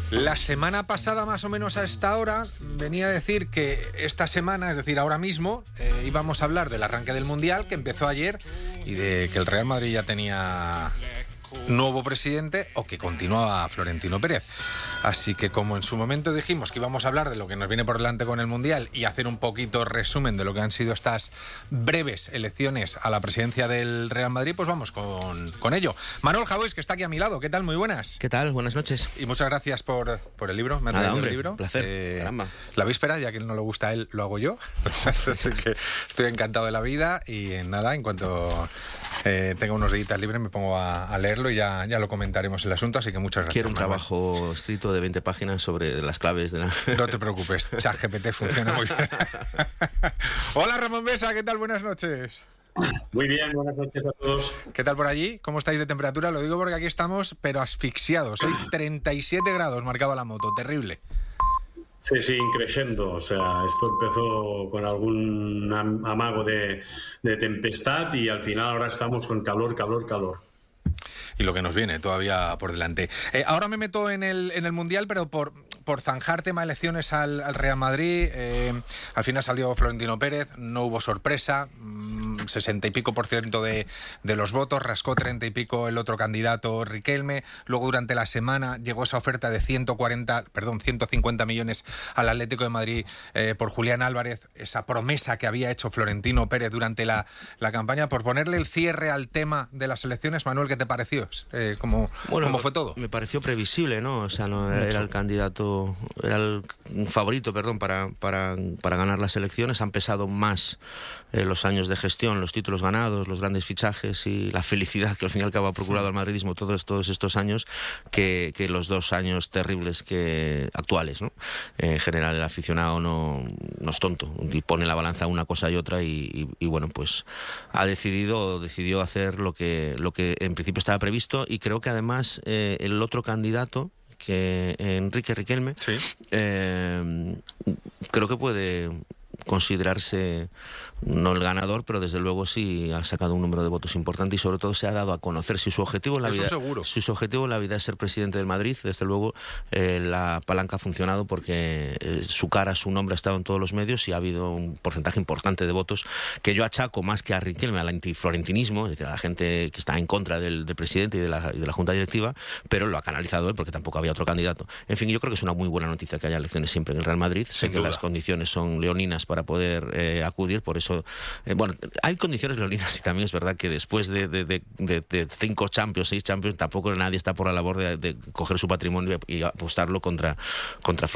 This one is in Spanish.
La semana pasada, más o menos a esta hora, venía a decir que esta semana, es decir, ahora mismo, íbamos a hablar del arranque del Mundial, que empezó ayer, y de que el Real Madrid ya tenía nuevo presidente o que continuaba Florentino Pérez. Así que como en su momento dijimos que íbamos a hablar de lo que nos viene por delante con el Mundial y hacer un poquito resumen de lo que han sido estas breves elecciones a la presidencia del Real Madrid, pues vamos con ello. Manuel Javois, que está aquí a mi lado. ¿Qué tal? Muy buenas. ¿Qué tal? Buenas noches. Y muchas gracias por el libro. Me ha traído el libro. Un placer. Caramba. La víspera, ya que no le gusta a él, lo hago yo. Así que estoy encantado de la vida y nada, en cuanto tenga unos días libres me pongo a leerlo y ya lo comentaremos el asunto, así que muchas gracias. Quiero un trabajo escrito de 20 páginas sobre las claves de la... No te preocupes, ChatGPT funciona muy bien. Hola Ramón Mesa, ¿qué tal? Buenas noches. Muy bien, buenas noches a todos. ¿Qué tal por allí? ¿Cómo estáis de temperatura? Lo digo porque aquí estamos, pero asfixiados. Hoy 37 grados marcaba la moto, terrible. Sí, increciendo. O sea, esto empezó con algún amago de tempestad y al final ahora estamos con calor. Y lo que nos viene todavía por delante. Ahora me meto en el Mundial, pero por zanjar tema elecciones al Real Madrid. Al final salió Florentino Pérez, no hubo sorpresa, 60 y pico % de los votos, rascó 30 y pico el otro candidato, Riquelme. Luego durante la semana llegó esa oferta de 150 millones al Atlético de Madrid por Julián Álvarez, esa promesa que había hecho Florentino Pérez durante la campaña. Por ponerle el cierre al tema de las elecciones, Manuel, ¿qué te pareció? ¿Cómo fue todo? Me pareció previsible, ¿no? O sea, no era el candidato, era el favorito, para ganar las elecciones. Han pesado más los años de gestión, los títulos ganados, los grandes fichajes y la felicidad que al fin y al cabo ha procurado al madridismo todos estos años que los 2 años terribles actuales, ¿no? En general el aficionado no es tonto y pone la balanza una cosa y otra y bueno, pues decidió hacer lo que en principio estaba previsto, y creo que además el otro candidato, que Enrique Riquelme, sí, creo que puede considerarse no el ganador, pero desde luego sí ha sacado un número de votos importante y sobre todo se ha dado a conocer. Si su objetivo en la vida es ser presidente del Madrid, desde luego la palanca ha funcionado porque su cara, su nombre ha estado en todos los medios y ha habido un porcentaje importante de votos que yo achaco más que a Riquelme, al antiflorentinismo, es decir, a la gente que está en contra del presidente y de la junta directiva, pero lo ha canalizado él porque tampoco había otro candidato. En fin, yo creo que es una muy buena noticia que haya elecciones siempre en el Real Madrid. Sé que las condiciones son leoninas para poder acudir, por eso bueno, hay condiciones leoninas y también es verdad que después de 5 Champions, 6 Champions, tampoco nadie está por la labor de coger su patrimonio y apostarlo contra